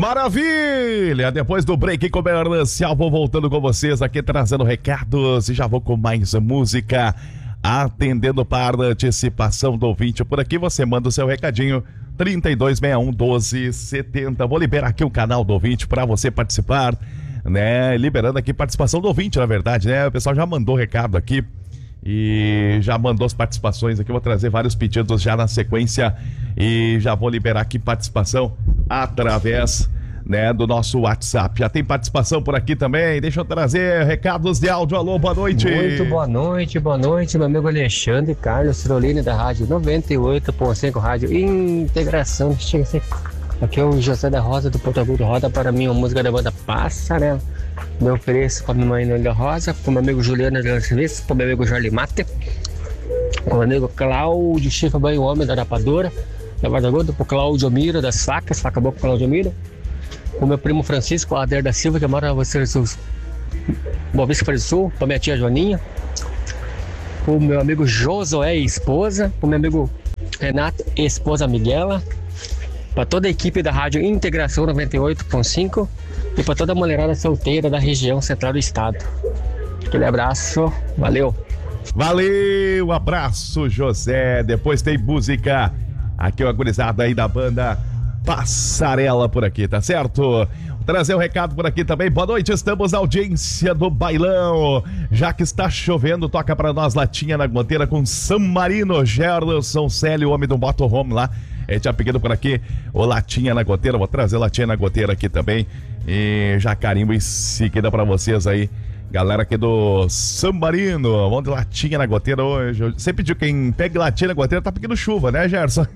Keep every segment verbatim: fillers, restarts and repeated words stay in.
Maravilha! Depois do break comercial, vou voltando com vocês aqui, trazendo recados e já vou com mais música. Atendendo para a antecipação do ouvinte por aqui, você manda o seu recadinho trinta e dois sessenta e um, doze setenta. Vou liberar aqui o canal do ouvinte para você participar, né? Liberando aqui participação do ouvinte, na verdade, né? O pessoal já mandou recado aqui e já mandou as participações aqui. Vou trazer vários pedidos já na sequência e já vou liberar aqui participação através, né, do nosso WhatsApp. Já tem participação por aqui também. Deixa eu trazer recados de áudio. Alô, boa noite. Muito boa noite, boa noite, meu amigo Alexandre Carlos Cirolini da Rádio noventa e oito ponto cinco, Rádio Integração. Chega a ser... Aqui é o José da Rosa do Porto Agudo. Roda para mim uma música da banda Passarela. Me ofereço para minha mãe Nélia Rosa, para meu amigo Juliano da Serviço, para meu amigo Jorge Mate, para meu amigo Cláudio Chifre Banho Homem da Rapadura, da Porto Agudo, para o Cláudio Miro das Facas, Faca Boca Cláudio Miro, para o meu primo Francisco Ader da Silva, que mora na Sul, Boa Vista do Sul, para minha tia Joaninha, para o meu amigo Josué e esposa, para o meu amigo Renato e esposa Miguela, para toda a equipe da Rádio Integração noventa e oito ponto cinco e para toda a mulherada solteira da região central do estado. Aquele abraço, valeu. Valeu, abraço, José. Depois tem música aqui, uma gurizada aí da banda Passarela por aqui, tá certo? Vou trazer um recado por aqui também. Boa noite, estamos na audiência do bailão. Já que está chovendo, toca pra nós Latinha na Goteira com San Marino, Gerson Célio, o homem do motorhome lá. É, tinha pedido por aqui o Latinha na Goteira. Vou trazer Latinha na Goteira aqui também. E já carimbo em seguida pra vocês aí, galera aqui do San Marino. Vamos de Latinha na Goteira hoje. Você pediu, quem pega Latinha na Goteira tá pedindo chuva, né, Gerson?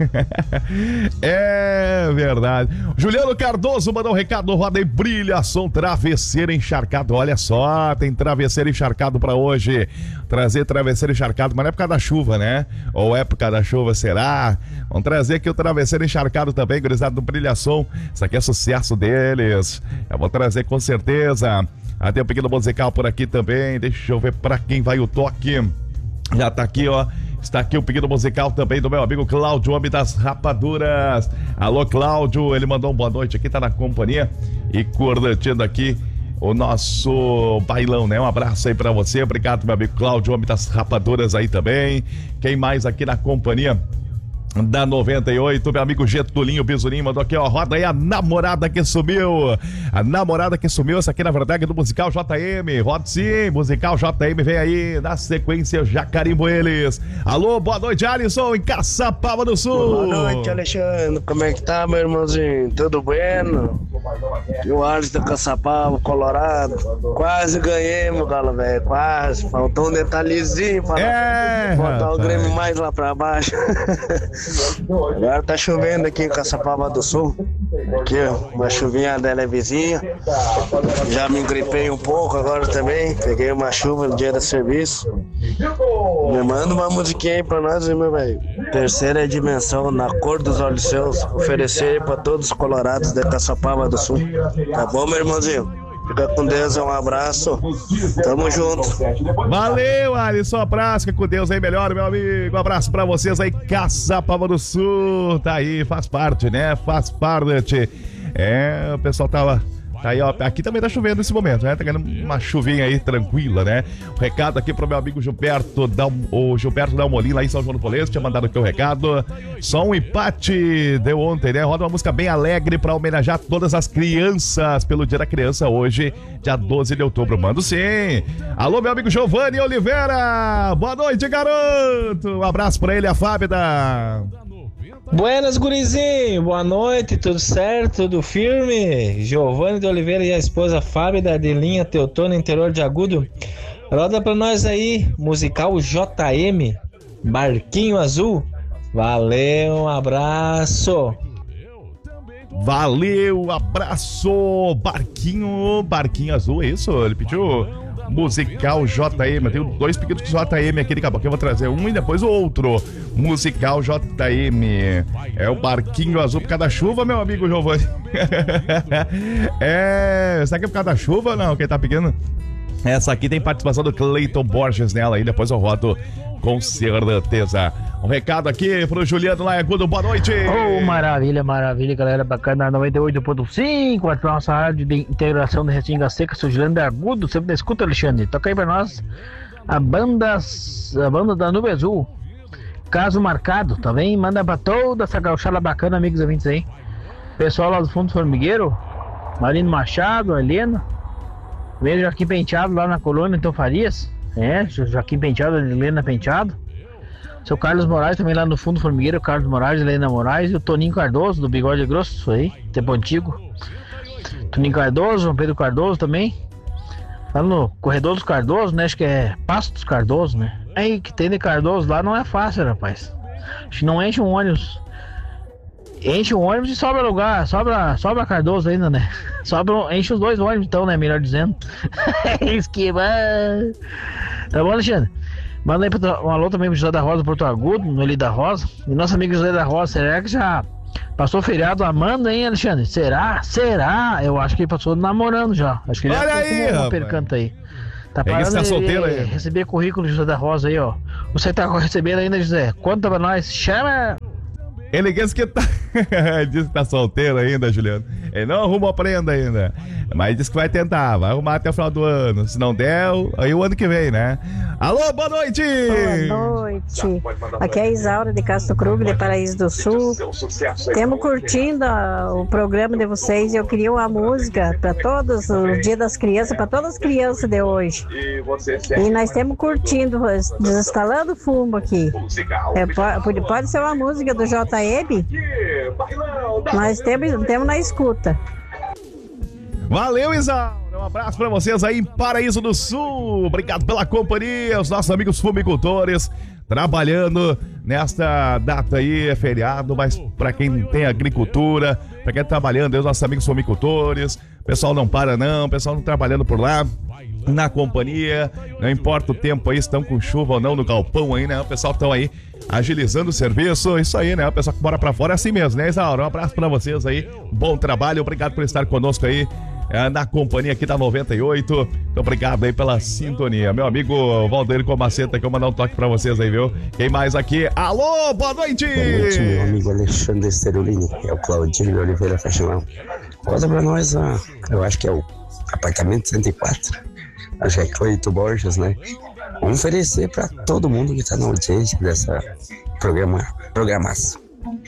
É verdade. Juliano Cardoso mandou um recado. Roda e brilha, som travesseiro encharcado. Olha só, tem travesseiro encharcado pra hoje. Trazer travesseiro encharcado, mas não é por causa da chuva, né? Ou é por causa da chuva, será? Vamos trazer aqui o travesseiro encharcado também, gurizada do Brilha Som. Isso aqui é sucesso deles. Eu vou trazer com certeza. Ah, tem um pequeno musical por aqui também. Deixa eu ver pra quem vai o toque. Já tá aqui, ó. Está aqui o pequeno musical também do meu amigo Cláudio, homem das rapaduras. Alô, Cláudio. Ele mandou um boa noite aqui, tá na companhia e curtindo aqui o nosso bailão, né? Um abraço aí pra você. Obrigado, meu amigo Cláudio, homem das rapaduras aí também. Quem mais aqui na companhia da noventa e oito, meu amigo Getulinho Bisurinho mandou aqui, ó, roda aí a namorada que sumiu. A namorada que sumiu, essa aqui na verdade é do musical J M. Roda sim, musical J M, vem aí. Na sequência, já carimbo eles. Alô, boa noite, Alisson, em Caçapava do Sul. Boa noite, Alexandre. Como é que tá, meu irmãozinho? Tudo bueno? E o Alisson do Caçapava, Colorado. Quase ganhamos, galo velho, quase. Faltou um detalhezinho pra é, botar o Grêmio mais lá pra baixo. Agora tá chovendo aqui em Caçapava do Sul. Aqui, ó, uma chuvinha da levezinha. Já me gripei um pouco agora também. Peguei uma chuva no dia do serviço. Me manda uma musiquinha aí pra nós, meu velho. Terceira dimensão, na cor dos olhos seus. Oferecer aí pra todos os colorados de Caçapava do Sul. Tá bom, meu irmãozinho? Fica com Deus, um abraço. Tamo junto. Valeu, Alisson. Abraço, fica com Deus aí, melhor, meu amigo. Um abraço pra vocês aí, Caçapava do Sul. Tá aí, faz parte, né? Faz parte. É, o pessoal tava. Tá aí, ó, aqui também tá chovendo nesse momento, né? Tá ganhando uma chuvinha aí tranquila, né? O recado aqui pro meu amigo Gilberto, Dal, o Gilberto Dalmolin, lá em São João do Polesso, tinha mandado aqui o recado. Só um empate deu ontem, né? Roda uma música bem alegre pra homenagear todas as crianças pelo Dia da Criança hoje, dia doze de outubro. Mando sim! Alô, meu amigo Giovanni Oliveira! Boa noite, garoto! Um abraço pra ele, a Fábida. Buenas, gurizinho, boa noite, tudo certo, tudo firme? Giovanni de Oliveira e a esposa Fábio da Adelinha Teutônio, interior de Agudo. Roda pra nós aí, musical J M, Barquinho Azul. Valeu, um abraço. Valeu, abraço, Barquinho, Barquinho Azul, é isso? Ele pediu musical J M, eu tenho dois pedidos de J M aqui, daqui a pouco eu vou trazer um e depois o outro. Musical J M, é o Barquinho Azul por causa da chuva, meu amigo Giovanni. É, será que é por causa da chuva ou não, quem tá pedindo? Essa aqui tem participação do Cleiton Borges nela aí, depois eu rodo com certeza. Um recado aqui pro Juliano Laiagudo, boa noite. Oh, maravilha, maravilha, galera bacana, noventa e oito ponto cinco, a nossa rádio de integração de Restinga Seca, sou Juliano Laiagudo, sempre da escuta, Alexandre. Toca aí pra nós a banda, a banda da Nube Azul, Caso Marcado, tá bem? Manda pra toda essa gauchada bacana, amigos ouvintes aí. Pessoal lá do Fundo Formigueiro, Marino Machado, Helena, veio Joaquim Penteado lá na colônia, então Farias, é, Joaquim Penteado, Helena Penteado. Seu Carlos Moraes também lá no Fundo Formigueiro, Carlos Moraes, Helena Moraes e o Toninho Cardoso, do Bigode Grosso, aí, tempo antigo. Toninho Cardoso, João Pedro Cardoso também. Lá no Corredor dos Cardoso, né? Acho que é Passo dos Cardoso, né? Aí que tem de Cardoso lá não é fácil, rapaz. Acho que não enche um ônibus. Enche um ônibus e sobra lugar, sobra, sobra Cardoso ainda, né? Sobra, enche os dois ônibus então, né? Melhor dizendo. Esquiva. Tá bom, Alexandre? Manda aí pra, um alô também pro José da Rosa, Porto Agudo, no Eli da Rosa. E nosso amigo José da Rosa, será que já passou feriado amando, hein, Alexandre? Será? Será? Eu acho que ele passou namorando já. Acho que ele Olha já aí, um percanto aí. Tá Ele parando está solteiro ele, aí. receber currículo José da Rosa aí, ó. Você tá recebendo ainda, José? Conta pra nós. Chama! Ele disse que tá. Diz que tá solteiro ainda, Juliano. Ele não arruma a prenda ainda. Mas disse que vai tentar, vai arrumar até o final do ano. Se não der, aí o ano que vem, né? Alô, boa noite! Boa noite. Aqui é a Isaura de Castro Krug, de Paraíso do Sul. Estamos curtindo a, o programa de vocês. Eu queria uma música para todos, o Dia das Crianças, para todas as crianças de hoje. E nós estamos curtindo, desescalando fumo aqui. É, pode, pode ser uma música do J M? Nós temos, temos na escuta. Valeu, Isaura. Um abraço pra vocês aí em Paraíso do Sul. Obrigado pela companhia, os nossos amigos fumicultores trabalhando nesta data aí, é feriado, mas pra quem tem agricultura, pra quem tá trabalhando, aí, os nossos amigos fumicultores, o pessoal não para não, o pessoal não trabalhando por lá, na companhia, não importa o tempo aí, estão com chuva ou não no galpão aí, né? O pessoal estão aí agilizando o serviço, isso aí, né? O pessoal que mora pra fora é assim mesmo, né, Isaura? Um abraço pra vocês aí, bom trabalho, obrigado por estar conosco aí, é, na companhia aqui da noventa e oito, muito obrigado aí pela sintonia. Meu amigo Valdeir Comaceta, que eu vou mandar um toque pra vocês aí, viu? Quem mais aqui? Alô, boa noite! Boa noite, meu amigo Alexandre Sterolini, é o Claudinho de Oliveira Faxinão. Conta pra nós, ah, eu acho que é o apartamento cento e quatro, acho que é Cleito Borges, né? Vamos oferecer pra todo mundo que tá na audiência dessa programa, programação.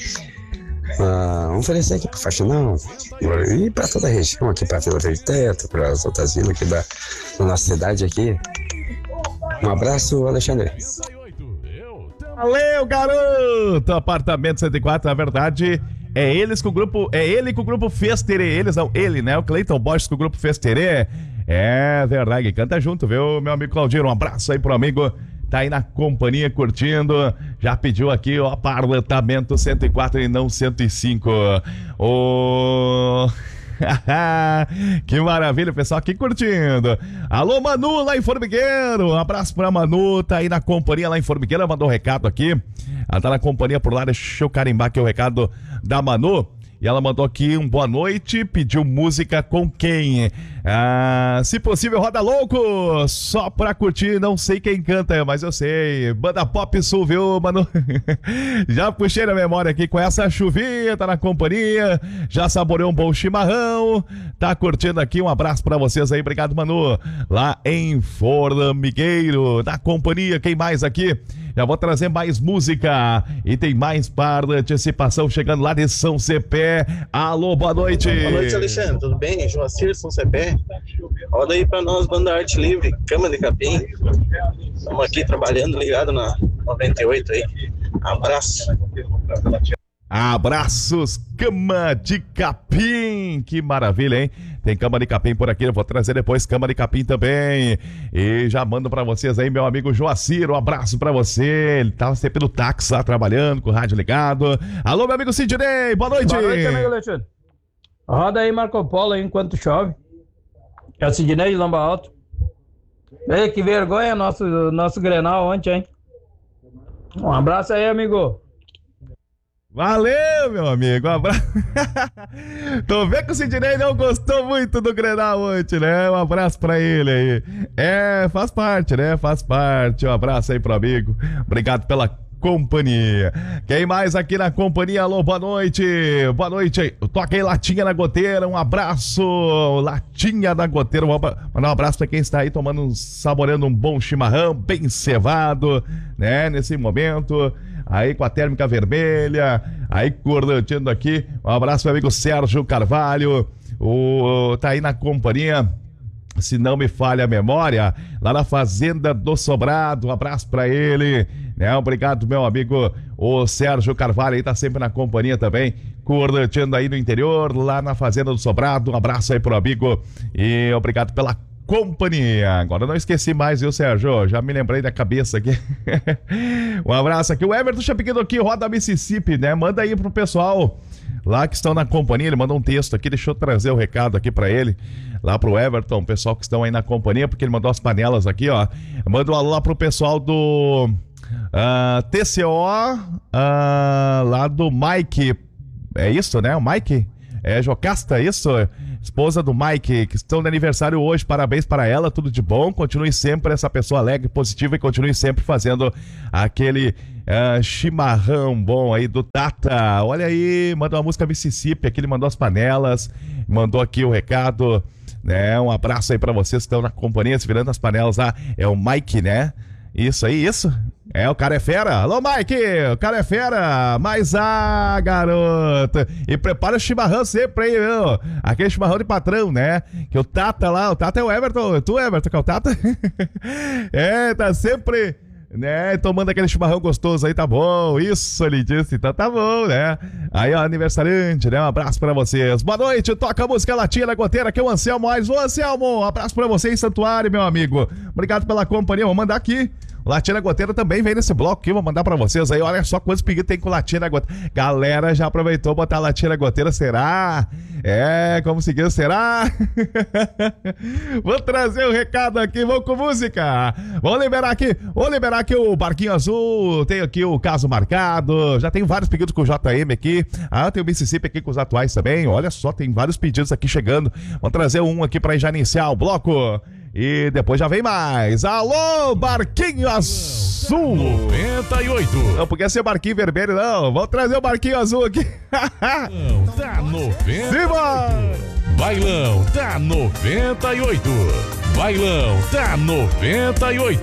Uh, vamos oferecer aqui pro Faxinão e pra toda a região, aqui pra Vila Verde Teto, pras outras vilas aqui da, da nossa cidade aqui. Um abraço, Alexandre. Valeu, garoto! Apartamento cento e quatro, na verdade, é eles com o grupo, é ele com o grupo Festerê, eles não, ele, né? O Cleiton Borges com o grupo Festerê. É verdade, canta junto, viu, meu amigo Claudinho? Um abraço aí pro amigo, tá aí na companhia curtindo, já pediu aqui o apartamento cento e quatro e não cento e cinco. Ô... Que maravilha, pessoal aqui curtindo. Alô, Manu, lá em Formigueiro. Um abraço pra Manu, tá aí na companhia lá em Formigueiro. Ela mandou um recado aqui. Ela tá na companhia por lá, deixa eu carimbar aqui o recado da Manu. E ela mandou aqui um boa noite, pediu música com quem? Ah, se possível, Roda Louco, só pra curtir, não sei quem canta, mas eu sei. Banda Pop Sul, viu, Manu? Já puxei na memória aqui com essa chuvinha, tá na companhia, já saboreou um bom chimarrão, tá curtindo aqui, um abraço pra vocês aí, obrigado, Manu. Lá em Formigueiro, na companhia, quem mais aqui? Já vou trazer mais música e tem mais par de antecipação chegando lá de São Cepé. Alô, boa noite. Boa noite, Alexandre. Tudo bem? Joacir, São Cepé. Roda aí pra nós, Banda Arte Livre, Cama de Capim. Estamos aqui trabalhando, ligado na noventa e oito aí. Abraço. Abraços, Cama de Capim, que maravilha, hein? Tem Cama de Capim por aqui, eu vou trazer depois Cama de Capim também. E já mando pra vocês aí, meu amigo Joacir, um abraço pra você. Ele tava sempre no táxi lá, trabalhando, com o rádio ligado. Alô, meu amigo Sidney, boa noite. Boa noite, amigo Alexandre. Roda aí Marco Polo aí enquanto chove. É o Sidney de Lomba Alto. Ei, que vergonha nosso, nosso Grenal ontem, hein? Um abraço aí, amigo. Valeu, meu amigo. Um abraço. Tô vendo que o Sidney não gostou muito do Grenal ontem, né? Um abraço pra ele aí. É, faz parte, né? Faz parte. Um abraço aí pro amigo. Obrigado pela companhia. Quem mais aqui na companhia? Alô, boa noite. Boa noite. Toca aí Latinha na Goteira. Um abraço. Latinha na Goteira. Um abra... Mandar um abraço pra quem está aí tomando, um, saboreando um bom chimarrão, bem cevado, né? Nesse momento. Aí com a térmica vermelha, aí curtindo aqui. Um abraço meu amigo Sérgio Carvalho, o, tá aí na companhia, se não me falha a memória, lá na Fazenda do Sobrado. Um abraço pra ele, né? Obrigado meu amigo, o Sérgio Carvalho aí tá sempre na companhia também, curtindo aí no interior, lá na Fazenda do Sobrado. Um abraço aí pro amigo e obrigado pela companhia. Agora não esqueci mais, viu, Sérgio? Já me lembrei da cabeça aqui. Um abraço aqui. O Everton Chapiguinho aqui, Roda Mississippi, né? Manda aí pro pessoal lá que estão na companhia. Ele mandou um texto aqui, deixa eu trazer o recado aqui pra ele. Lá pro Everton, pessoal que estão aí na companhia, porque ele mandou as panelas aqui, ó. Manda um alô lá pro pessoal do uh, T C O, uh, lá do Mike. É isso, né? O Mike? É Jocasta, isso? Esposa do Mike, que estão de aniversário hoje. Parabéns para ela, tudo de bom. Continue sempre essa pessoa alegre, positiva, e continue sempre fazendo aquele uh, chimarrão bom aí do Tata. Olha aí, mandou uma música Mississippi aqui, ele mandou as panelas, mandou aqui o recado, né? Um abraço aí para vocês que estão na companhia, se virando as panelas lá. É o Mike, né? Isso aí, isso? É, o cara é fera. Alô, Mike, o cara é fera. Mas, ah, garoto. E prepara o chimarrão sempre aí, viu? Aquele chimarrão de patrão, né? Que o Tata lá, o Tata é o Everton. Tu, Everton, que é o Tata? É, tá sempre, né, tomando aquele chimarrão gostoso aí, tá bom. Isso, ele disse, então tá bom, né? Aí, ó, aniversariante, né? Um abraço pra vocês. Boa noite, toca a música Latinha na Goteira, que é o Anselmo. Mais o Anselmo, um abraço pra você em Santuário, meu amigo. Obrigado pela companhia, vou mandar aqui. Latinha Goteira também vem nesse bloco aqui, vou mandar pra vocês aí. Olha só quantos pedidos tem com Latinha Goteira. Galera já aproveitou botar Latinha Goteira, será? É, como seguir, será? Vou trazer o um recado aqui, vamos com música. Vamos liberar aqui, vou liberar aqui o Barquinho Azul, tem aqui o caso marcado, já tem vários pedidos com o J M aqui. Ah, tem o Mississippi aqui com os atuais também. Olha só, tem vários pedidos aqui chegando. Vamos trazer um aqui pra já iniciar o bloco. E depois já vem mais. Alô, Barquinho Azul noventa e oito. Não podia ser Barquinho Vermelho, não. Vamos trazer o Barquinho Azul aqui. Bailão da noventa e oito. Bailão da noventa e oito. Bailão da noventa e oito.